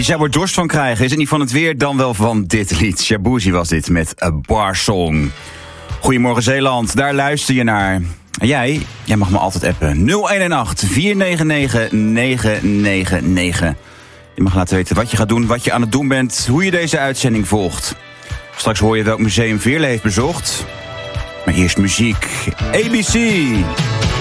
Je zou er dorst van krijgen. Is het niet van het weer, dan wel van dit lied. Shaboozey was dit met A Bar Song. Goedemorgen Zeeland, daar luister je naar. En jij mag me altijd appen. 0118-499-999. Je mag laten weten wat je gaat doen, wat je aan het doen bent, hoe je deze uitzending volgt. Straks hoor je welk museum Veerle heeft bezocht. Maar eerst muziek. ABC.